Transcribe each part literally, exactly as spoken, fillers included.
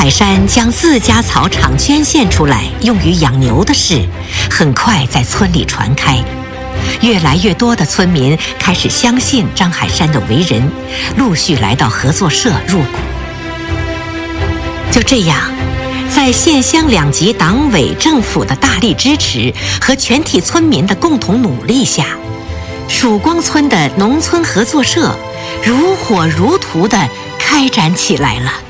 海山将自家草场捐献出来用于养牛的事，很快在村里传开。越来越多的村民开始相信张海山的为人，陆续来到合作社入股。就这样，在县乡两级党委政府的大力支持和全体村民的共同努力下，曙光村的农村合作社如火如荼地开展起来了。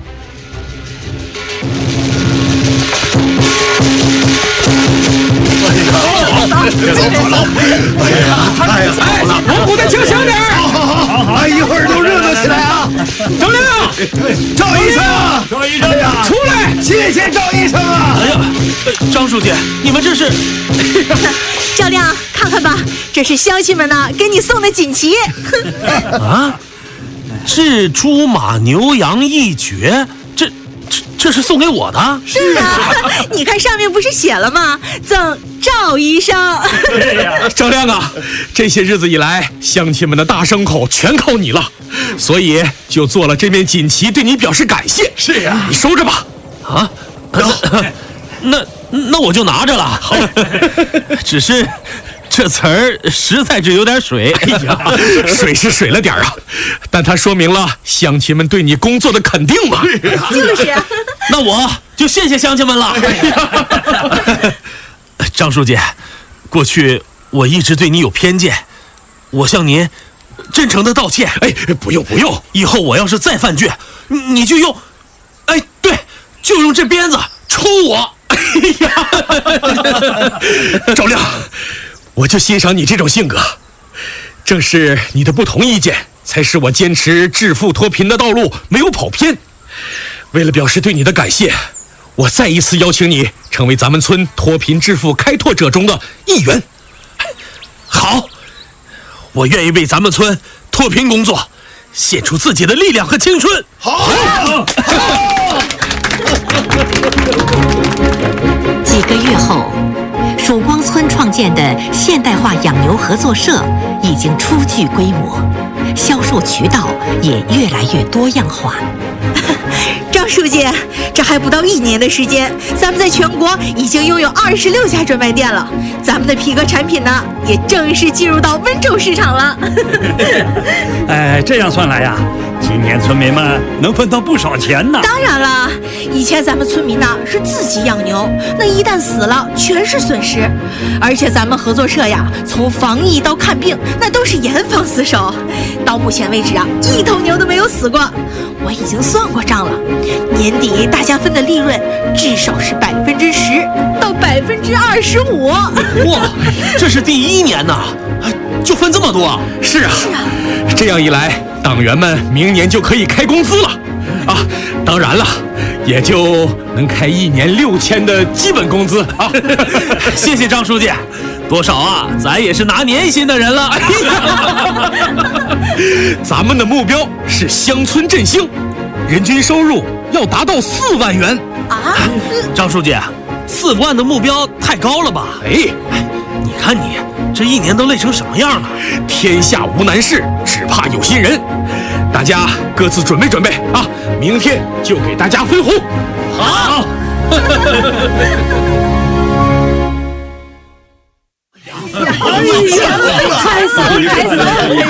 走好了！哎呀，太好了！ 锣鼓得轻响点儿！ 好好好好！哎，一会儿都热闹起来啊！ 张亮， 赵医生， 赵医生呀，出来！ 谢谢赵医生啊！ 哎呀，张书记，你们这是？ 赵亮，看看吧，这是乡亲们呢给你送的锦旗。 啊，志猪马牛羊一绝，这这这是送给我的？ 是啊，你看上面不是写了吗？赠赵医生。 张亮啊，这些日子以来，乡亲们的大牲口全靠你了，所以就做了这面锦旗，对你表示感谢。 是啊， 你收着吧。 啊，那那那我就拿着了。好，只是这词儿实在是有点水。 哎呀，水是水了点啊，但它说明了乡亲们对你工作的肯定嘛。 就是。 那我就谢谢乡亲们了。张书记，过去我一直对你有偏见，我向您真诚的道歉。 哎，不用不用， 以后我要是再犯倔，你就用，哎，对，就用这鞭子抽我。 哎呀，赵亮，我就欣赏你这种性格，正是你的不同意见，才使我坚持致富脱贫的道路没有跑偏。为了表示对你的感谢，我再一次邀请你成为咱们村脱贫致富开拓者中的一员。 好，我愿意为咱们村脱贫工作献出自己的力量和青春。 好。好几个月后，曙光村创建的现代化养牛合作社已经初具规模，销售渠道也越来越多样化。 张书记，这还不到一年的时间，咱们在全国已经拥有二十六家专卖店了。咱们的皮革产品呢，也正式进入到温州市场了。 哎，这样算来呀，今年村民们能分到不少钱呢。 当然了，以前咱们村民呢是自己养牛，那一旦死了全是损失。而且咱们合作社呀，从防疫到看病，那都是严防死守。到目前为止啊，一头牛都没有死过。我已经算过账了，年底大家分的利润至少是百分之十到百分之二十五。 哇，这是第一年呐，就分这么多啊？ 是啊， 是啊， 这样一来，党员们明年就可以开工资了啊！当然了，也就能开一年六千的基本工资啊！ 谢谢张书记，多少啊，咱也是拿年薪的人了。 咱们的目标是乡村振兴，人均收入要达到四万元啊！ 张书记，四万的目标太高了吧？ 哎， 你看你这一年都累成什么样了？ 天下无难事，只怕有心人。大家各自准备准备啊，明天就给大家分红。 好。 哎呀，太死了，太死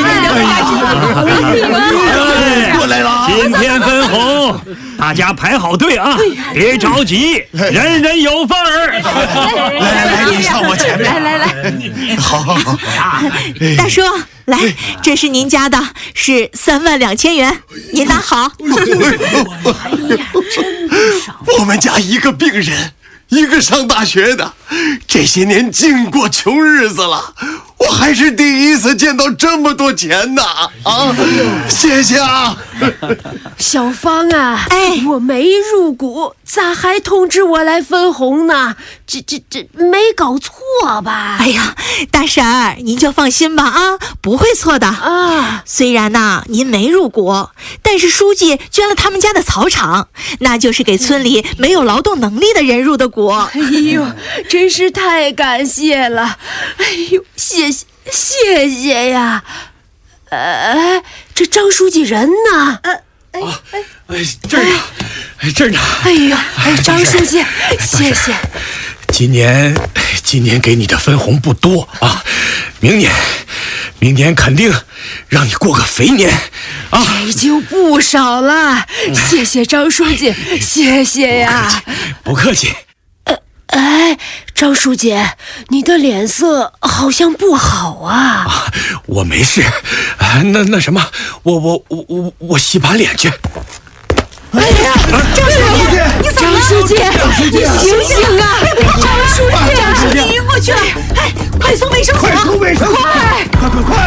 了！ 过来了啊！ 今天分红，大家排好队啊，别着急，人人有份儿。 来来来，你上我前面。 来来来， 好好好。 大叔，来，这是您家的，是三万两千元，您拿好。 哎呀，真不少。我们家一个病人，一个上大学的，这些年净过穷日子了，我还是第一次见到这么多钱呢！啊，谢谢啊！ 小芳啊， 哎， 我没入股，咋还通知我来分红呢？这这这没搞错吧？ 哎呀，大婶儿，您就放心吧啊，不会错的啊。 虽然呐您没入股，但是书记捐了他们家的草场，那就是给村里没有劳动能力的人入的股。 哎呦，真是太感谢了！哎呦，谢谢谢谢呀！呃，这张书记人呢？ 呃，哎哎哎，这儿呢。 这儿呢。 哎呀，哎，张书记，谢谢。 今年，今年给你的分红不多啊，明年，明年肯定让你过个肥年啊！ 这就不少了，谢谢张书记，谢谢呀！ 不客气。 呃，哎，张书记，你的脸色好像不好啊！ 啊，我没事，啊、那那什么，我我我我我洗把脸去。 哎呀，张书记，你怎么了？ 张书记，你醒醒啊！张书记， 张书记晕过去了，哎，快送卫生所！ 快送卫生所！ 快快快快！